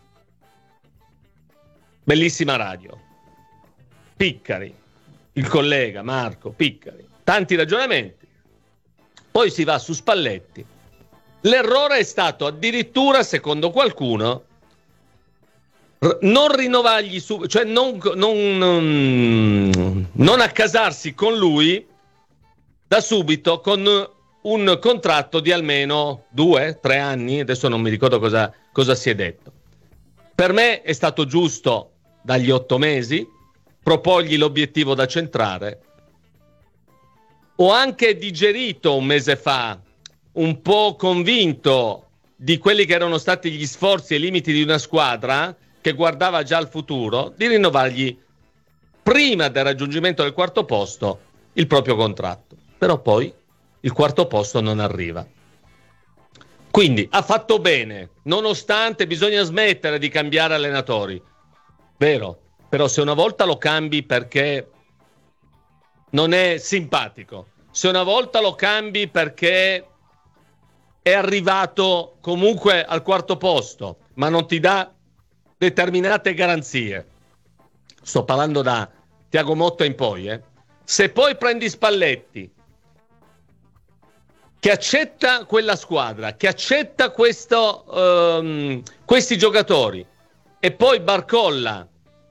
I: bellissima radio, Piccari, il collega Marco Piccari, tanti ragionamenti, poi si va su Spalletti. L'errore è stato addirittura, secondo qualcuno, r- non rinnovargli, su- cioè non, non, non, non accasarsi con lui da subito con un contratto di almeno due, tre anni, adesso non mi ricordo cosa, cosa si è detto. Per me è stato giusto dagli otto mesi, proporgli l'obiettivo da centrare. Ho anche digerito un mese fa, un po' convinto di quelli che erano stati gli sforzi e i limiti di una squadra che guardava già al futuro, di rinnovargli prima del raggiungimento del quarto posto il proprio contratto. Però poi il quarto posto non arriva. Quindi ha fatto bene, nonostante bisogna smettere di cambiare allenatori. Vero, però se una volta lo cambi perché non è simpatico, se una volta lo cambi perché è arrivato comunque al quarto posto, ma non ti dà determinate garanzie. Sto parlando da Tiago Motta in poi, eh. Se poi prendi Spalletti, che accetta quella squadra, che accetta questo, um, questi giocatori, e poi barcolla,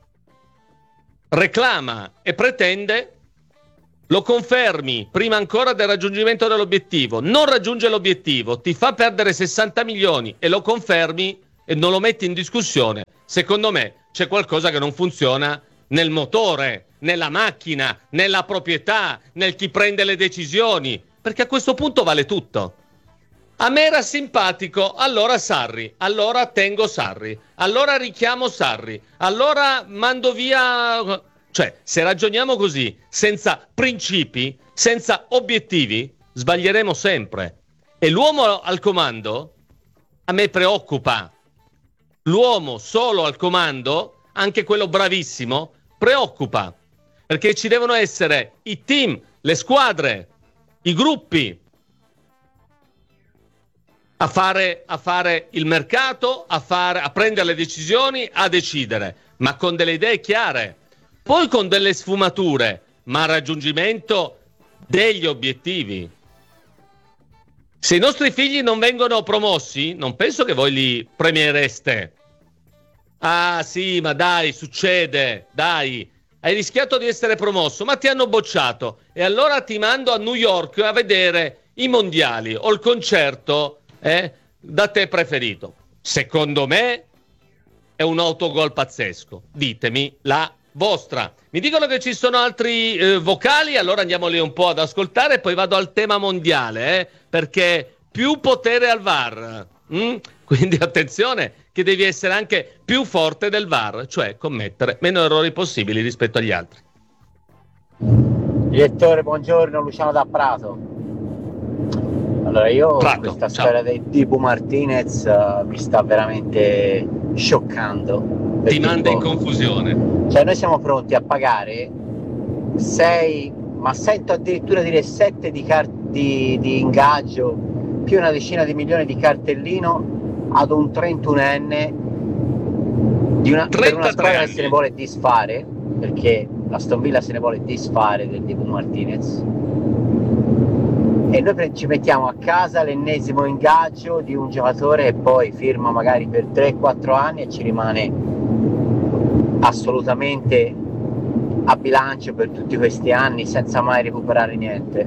I: reclama e pretende, lo confermi prima ancora del raggiungimento dell'obiettivo, non raggiunge l'obiettivo, ti fa perdere sessanta milioni e lo confermi e non lo metti in discussione, secondo me c'è qualcosa che non funziona nel motore, nella macchina, nella proprietà, nel chi prende le decisioni, perché a questo punto vale tutto. A me era simpatico, allora Sarri, allora tengo Sarri, allora richiamo Sarri, allora mando via... Cioè, se ragioniamo così, senza principi, senza obiettivi, sbaglieremo sempre. E l'uomo al comando a me preoccupa. L'uomo solo al comando, anche quello bravissimo, preoccupa. Perché ci devono essere i team, le squadre, i gruppi a fare, a fare il mercato, a, fare, a prendere le decisioni, a decidere, ma con delle idee chiare. Poi con delle sfumature, ma a raggiungimento degli obiettivi. Se i nostri figli non vengono promossi, non penso che voi li premiereste. Ah sì, ma dai, succede, dai, hai rischiato di essere promosso, ma ti hanno bocciato. E allora ti mando a New York a vedere i mondiali o il concerto eh, da te preferito. Secondo me è un autogol pazzesco. Ditemi la vostra. Mi dicono che ci sono altri eh, vocali, allora andiamo lì un po' ad ascoltare e poi vado al tema mondiale, eh, perché più potere al V A R, mm? Quindi attenzione che devi essere anche più forte del V A R, cioè commettere meno errori possibili rispetto agli altri.
K: Direttore, buongiorno, Luciano da Prato. Allora io
I: Prato,
K: questa
I: ciao.
K: storia del Dibu Martinez uh, mi sta veramente scioccando.
I: Ti manda in confusione.
K: Cioè noi siamo pronti a pagare sei, ma sento addirittura dire sette di, car- di, di ingaggio, più una decina di milioni di cartellino ad un trentunenne di una, per una squadra che se ne vuole disfare, perché l'Aston Villa se ne vuole disfare del Dibu Martinez, e noi pre- ci mettiamo a casa l'ennesimo ingaggio di un giocatore e poi firma magari per tre quattro anni e ci rimane assolutamente a bilancio per tutti questi anni senza mai recuperare niente.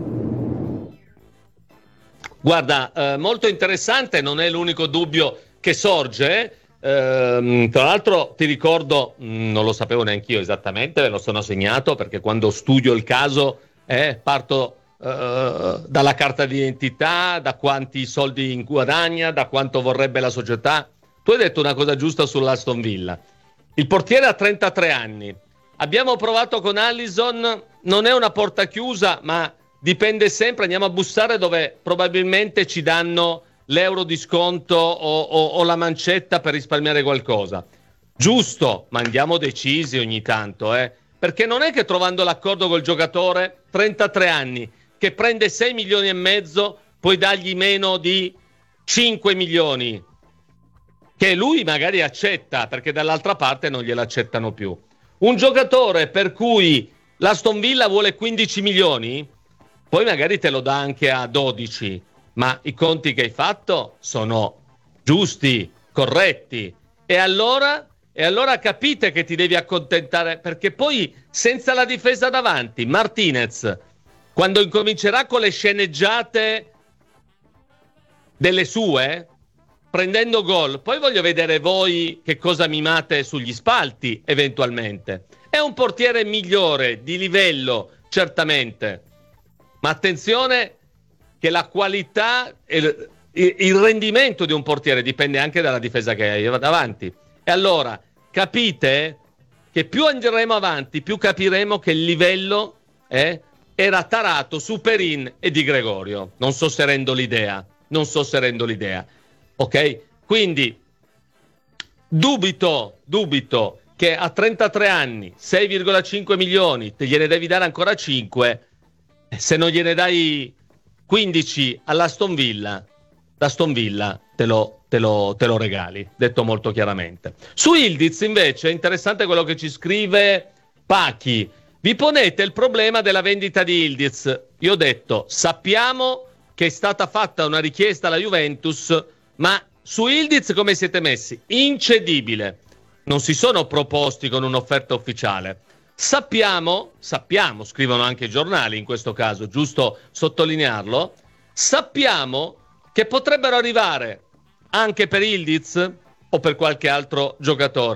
I: Guarda, eh, molto interessante, non è l'unico dubbio che sorge. Eh, tra l'altro ti ricordo, mh, non lo sapevo neanche io esattamente, ve lo sono segnato perché quando studio il caso eh, parto eh, dalla carta d'identità, da quanti soldi guadagna, da quanto vorrebbe la società. Tu hai detto una cosa giusta sull'Aston Villa. Il portiere ha trentatré anni. Abbiamo provato con Alisson, non è una porta chiusa, ma dipende sempre, andiamo a bussare dove probabilmente ci danno l'euro di sconto o, o, o la mancetta per risparmiare qualcosa. Giusto, ma andiamo decisi ogni tanto, eh? Perché non è che trovando l'accordo col giocatore, trentatré anni, che prende sei milioni e mezzo, puoi dargli meno di cinque milioni, che lui magari accetta, perché dall'altra parte non glielo accettano più. Un giocatore per cui l'Aston Villa vuole quindici milioni, poi magari te lo dà anche a dodici, ma i conti che hai fatto sono giusti, corretti, e allora, e allora capite che ti devi accontentare, perché poi senza la difesa davanti, Martinez, quando incomincerà con le sceneggiate delle sue, prendendo gol, poi voglio vedere voi che cosa mimate sugli spalti eventualmente. È un portiere migliore, di livello, certamente, ma attenzione che la qualità e il rendimento di un portiere dipende anche dalla difesa che hai davanti. E allora capite che più andremo avanti, più capiremo che il livello eh, era tarato su Perin e Di Gregorio. Non so se rendo l'idea, non so se rendo l'idea. Ok? Quindi dubito, dubito che a trentatré anni, sei virgola cinque milioni, te gliene devi dare ancora cinque, se non gliene dai quindici all'Aston Villa, l'Aston Villa te lo, te lo, te lo regali, detto molto chiaramente. Su Yildiz invece è interessante quello che ci scrive Pachi. Vi ponete il problema della vendita di Yildiz. Io ho detto, sappiamo che è stata fatta una richiesta alla Juventus, ma su Yildiz come siete messi? Incedibile. Non si sono proposti con un'offerta ufficiale. Sappiamo, sappiamo, scrivono anche i giornali in questo caso, giusto sottolinearlo, sappiamo che potrebbero arrivare anche per Yildiz o per qualche altro giocatore.